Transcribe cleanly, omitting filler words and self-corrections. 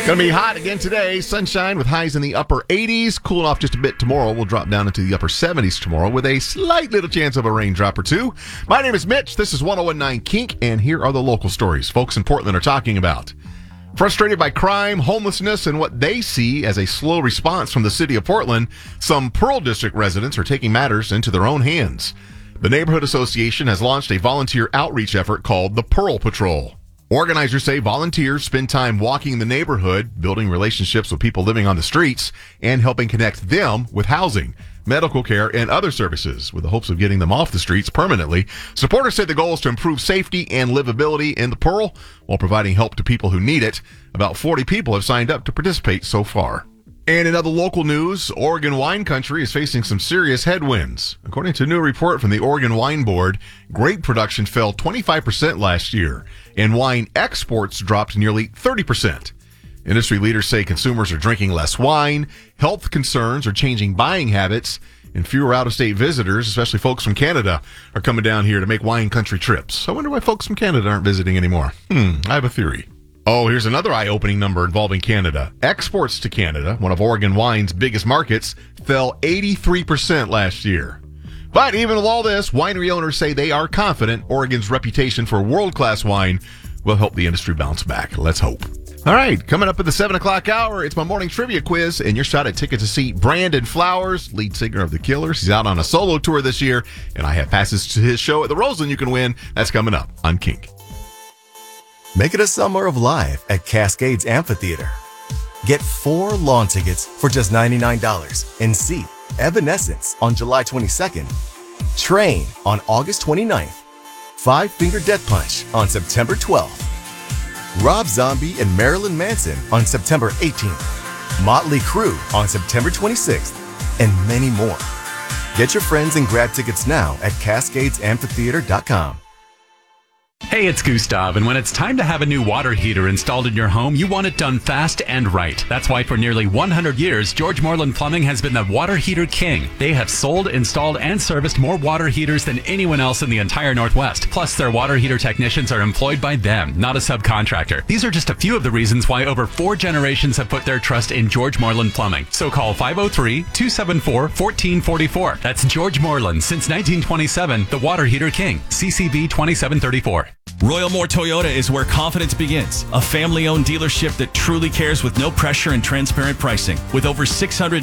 Going to be hot again today. Sunshine with highs in the upper 80s. Cooling off just a bit tomorrow. We'll drop down into the upper 70s tomorrow with a slight little chance of a raindrop or two. My name is Mitch. This is 1019 Kink, and here are the local stories folks in Portland are talking about. Frustrated by crime, homelessness, and what they see as a slow response from the city of Portland, some Pearl District residents are taking matters into their own hands. The Neighborhood Association has launched a volunteer outreach effort called the Pearl Patrol. Organizers say volunteers spend time walking the neighborhood, building relationships with people living on the streets, and helping connect them with housing, medical care, and other services with the hopes of getting them off the streets permanently. Supporters said the goal is to improve safety and livability in the Pearl while providing help to people who need it. About 40 people have signed up to participate so far. And in other local news, Oregon wine country is facing some serious headwinds. According to a new report from the Oregon Wine Board, grape production fell 25% last year, and wine exports dropped nearly 30%. Industry leaders say consumers are drinking less wine, health concerns are changing buying habits, and fewer out-of-state visitors, especially folks from Canada, are coming down here to make wine country trips. I wonder why folks from Canada aren't visiting anymore. I have a theory. Oh, here's another eye-opening number involving Canada. Exports to Canada, one of Oregon wine's biggest markets, fell 83% last year. But even with all this, winery owners say they are confident Oregon's reputation for world-class wine will help the industry bounce back. Let's hope. All right, coming up at the 7 o'clock hour, it's my morning trivia quiz, and your shot at tickets to see Brandon Flowers, lead singer of The Killers. He's out on a solo tour this year, and I have passes to his show at the Roseland you can win. That's coming up on Kink. Make it a summer of live at Cascades Amphitheater. Get 4 lawn tickets for just $99 and see Evanescence on July 22nd, Train on August 29th, Five Finger Death Punch on September 12th, Rob Zombie and Marilyn Manson on September 18th, Motley Crue on September 26th, and many more. Get your friends and grab tickets now at CascadesAmphitheater.com. Hey, it's Gustav, and when it's time to have a new water heater installed in your home, you want it done fast and right. That's why for nearly 100 years, George Moreland Plumbing has been the water heater king. They have sold, installed, and serviced more water heaters than anyone else in the entire Northwest. Plus, their water heater technicians are employed by them, not a subcontractor. These are just a few of the reasons why over 4 generations have put their trust in George Moreland Plumbing. So call 503-274-1444. That's George Moreland, since 1927, the water heater king. CCB 2734. Royal Moore Toyota is where confidence begins. A family-owned dealership that truly cares with no pressure and transparent pricing. With over 600